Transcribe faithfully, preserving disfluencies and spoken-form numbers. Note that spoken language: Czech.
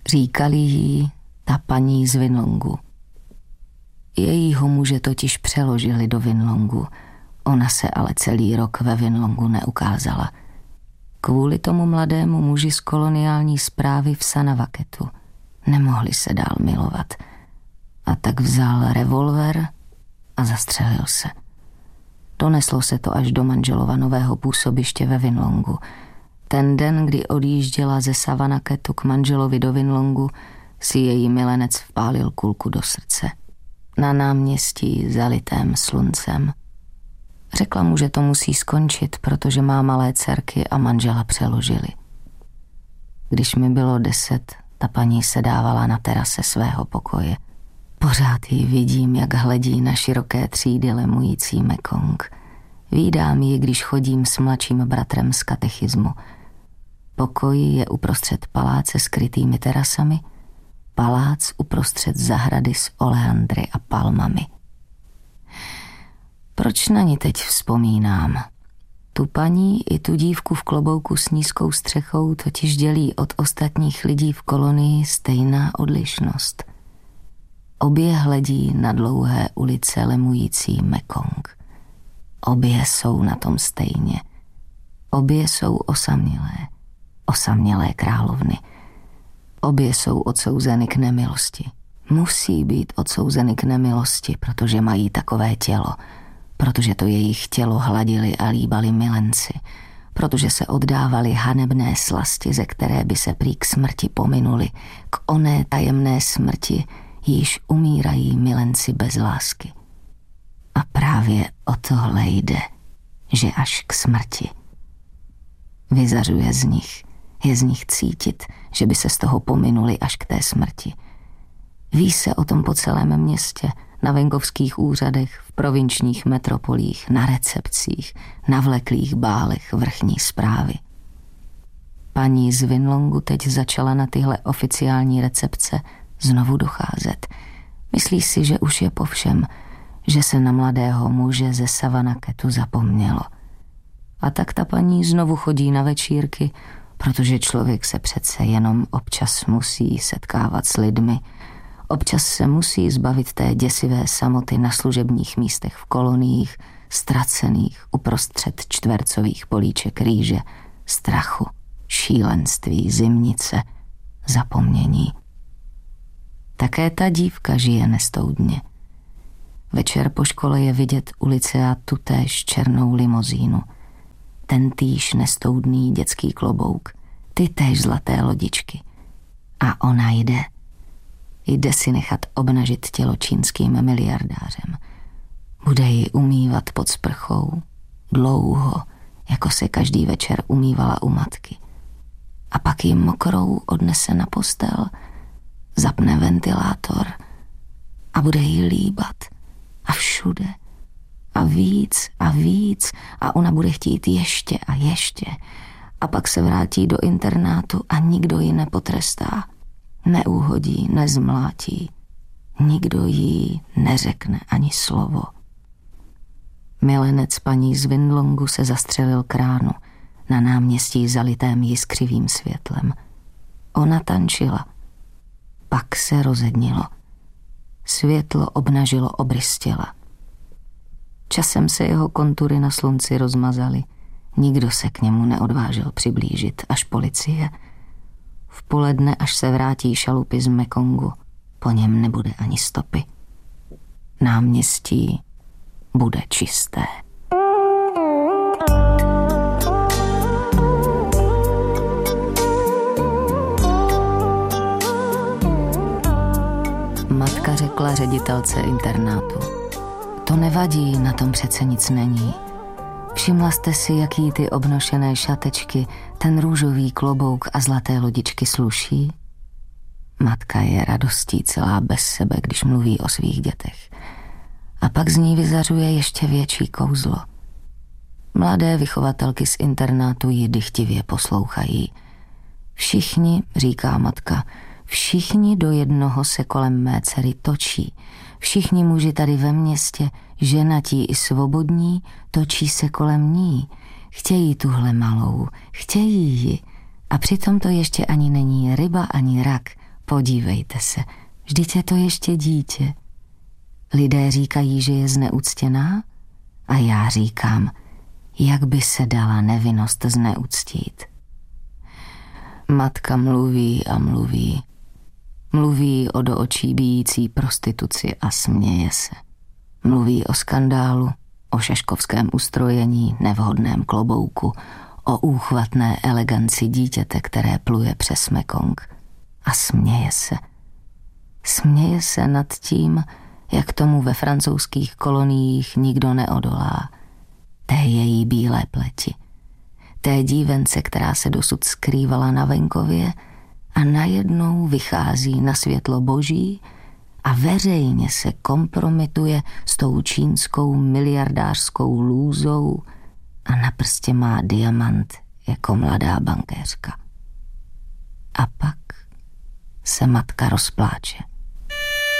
Říkali jí ta paní z Vinlongu. Jejího muže totiž přeložili do Vinlongu. Ona se ale celý rok ve Vinlongu neukázala. Kvůli tomu mladému muži z koloniální správy v Sanavaketu nemohli se dál milovat. A tak vzal revolver a zastřelil se. Doneslo se to až do manželova nového působiště ve Vinlongu. Ten den, kdy odjížděla ze Savanaketu k manželovi do Vinlongu, si její milenec vpálil kulku do srdce. Na náměstí zalitém sluncem. Řekla mu, že to musí skončit, protože má malé dcerky a manžela přeložili. Když mi bylo deset, ta paní se dávala na terase svého pokoje. Pořád ji vidím, jak hledí na široké třídy lemující Mekong. Vídám ji, když chodím s mladším bratrem z katechismu. Pokoj je uprostřed paláce s krytými terasami, palác uprostřed zahrady s oleandry a palmami. Proč na ní teď vzpomínám? Tu paní i tu dívku v klobouku s nízkou střechou totiž dělí od ostatních lidí v kolonii stejná odlišnost. Obě hledí na dlouhé ulice lemující Mekong. Obě jsou na tom stejně. Obě jsou osamělé. Osamělé královny. Obě jsou odsouzeny k nemilosti. Musí být odsouzeny k nemilosti, protože mají takové tělo, protože to jejich tělo hladili a líbali milenci, protože se oddávali hanebné slasti, ze které by se prý k smrti pominuli, k oné tajemné smrti, již umírají milenci bez lásky. A právě o tohle jde, že až k smrti. Vyzařuje z nich, je z nich cítit, že by se z toho pominuli až k té smrti. Ví se o tom po celém městě, na venkovských úřadech, v provinčních metropolích, na recepcích, na vleklých bálech vrchní správy. Paní z Vinlongu teď začala na tyhle oficiální recepce znovu docházet. Myslí si, že už je po všem, že se na mladého muže ze Savanaketu zapomnělo. A tak ta paní znovu chodí na večírky, protože člověk se přece jenom občas musí setkávat s lidmi, občas se musí zbavit té děsivé samoty na služebních místech v koloniích, ztracených uprostřed čtvercových políček rýže, strachu, šílenství, zimnice, zapomnění. Také ta dívka žije nestoudně. Večer po škole je vidět ulice a tutéž černou limozínu. Ten týž nestoudný dětský klobouk, ty též zlaté lodičky. A ona jde. Jde si nechat obnažit tělo čínským miliardářem. Bude ji umývat pod sprchou, dlouho, jako se každý večer umývala u matky. A pak ji mokrou odnese na postel, zapne ventilátor a bude jí líbat. A všude. A víc a víc a ona bude chtít ještě a ještě. A pak se vrátí do internátu a nikdo ji nepotrestá. Neuhodí, nezmlátí. Nikdo jí neřekne ani slovo. Milenec paní z Vinlongu se zastřelil k ránu na náměstí zalitém jiskřivým světlem. Ona tančila. Pak se rozednilo. Světlo obnažilo obrys těla. Časem se jeho kontury na slunci rozmazaly. Nikdo se k němu neodvážil přiblížit, až policie. V poledne, až se vrátí šalupy z Mekongu, po něm nebude ani stopy. Náměstí bude čisté. Matka řekla ředitelce internátu: to nevadí, na tom přece nic není. Všimla jste si, jaký ty obnošené šatečky, ten růžový klobouk a zlaté lodičky sluší? Matka je radostí celá bez sebe, když mluví o svých dětech. A pak z ní vyzařuje ještě větší kouzlo. Mladé vychovatelky z internátu ji dychtivě poslouchají. Všichni, říká matka, všichni do jednoho se kolem mé dcery točí. Všichni muži tady ve městě, ženatí i svobodní, točí se kolem ní. Chtějí tuhle malou, chtějí ji. A přitom to ještě ani není ryba, ani rak. Podívejte se, vždyť je to ještě dítě. Lidé říkají, že je zneuctěná a já říkám, jak by se dala nevinnost zneuctít. Matka mluví a mluví. Mluví o do očí bijící prostituci a směje se. Mluví o skandálu, o šaškovském ustrojení, nevhodném klobouku, o úchvatné eleganci dítěte, které pluje přes Mekong. A směje se. Směje se nad tím, jak tomu ve francouzských koloniích nikdo neodolá. Té její bílé pleti. Té dívence, která se dosud skrývala na venkově a najednou vychází na světlo boží a veřejně se kompromituje s tou čínskou miliardářskou lůzou a na prstě má diamant jako mladá bankéřka. A pak se matka rozpláče.